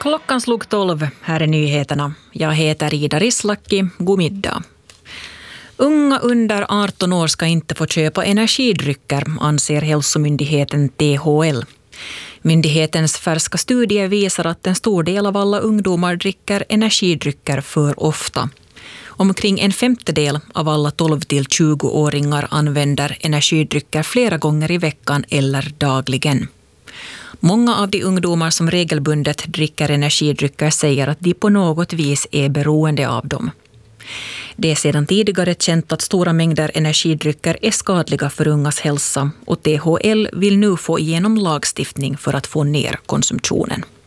Klockan slog 12, här är nyheterna. Jag heter Ida Rislaki, god middag. Unga under 18 år ska inte få köpa energidrycker, anser hälsomyndigheten THL. Myndighetens färska studie visar att en stor del av alla ungdomar dricker energidrycker för ofta. Omkring en femtedel av alla 12-20-åringar använder energidrycker flera gånger i veckan eller dagligen. Många av de ungdomar som regelbundet dricker energidrycker säger att de på något vis är beroende av dem. Det är sedan tidigare känt att stora mängder energidrycker är skadliga för ungas hälsa och THL vill nu få igenom lagstiftning för att få ner konsumtionen.